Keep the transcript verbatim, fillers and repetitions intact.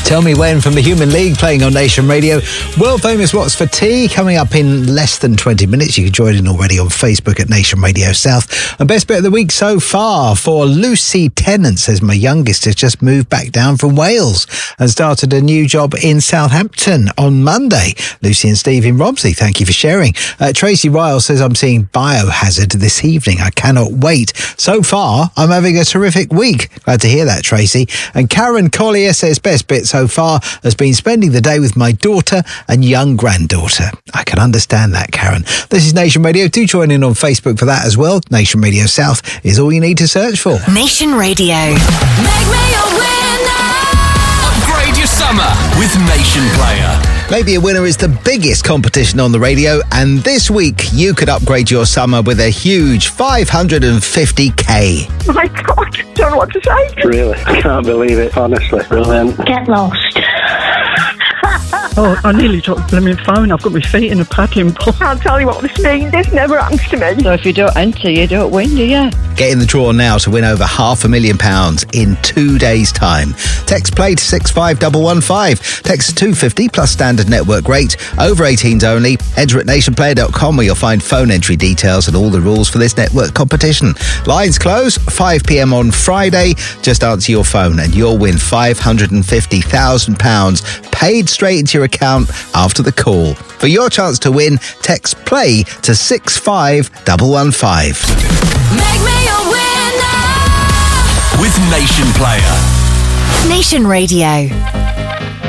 Tell Me When from the Human League playing on Nation Radio. World famous What's for Tea coming up in less than twenty minutes. You can join in already on Facebook at Nation Radio South. And best bit of the week so far for Lucy Tennant says my youngest has just moved back down from Wales and started a new job in Southampton on Monday. Lucy and Steve in Romsey, thank you for sharing. Uh, Tracy Ryle says I'm seeing Biohazard this evening. I cannot wait. So far, I'm having a terrific week. Glad to hear that, Tracy. And Karen Collier says best bit so far has been spending the day with my daughter and young granddaughter. I can understand that, Karen. This is Nation Radio. Do join in on Facebook for that as well. Nation Radio South is all you need to search for. Nation Radio. Make me a winner. Upgrade your summer with Nation Player. Maybe a Winner is the biggest competition on the radio, and this week you could upgrade your summer with a huge five hundred fifty k. My God, I don't know what to say. Really, I can't believe it, honestly. Brilliant. Get lost. Oh, I nearly dropped the blooming phone. I've got my feet in a paddling pool. I can't tell you what this means. This never happens to me. So if you don't enter, you don't win, do you? Get in the draw now to win over half a million pounds in two days' time. Text play to six five one one five. Text two fifty plus standard network rate. Over eighteens only. Enter at nation player dot com where you'll find phone entry details and all the rules for this network competition. Lines close five p.m. on Friday. Just answer your phone and you'll win five hundred fifty thousand pounds paid straight into your account after the call. For your chance to win, text play to six five one one five. Make me a winner. With Nation Player. Nation Radio.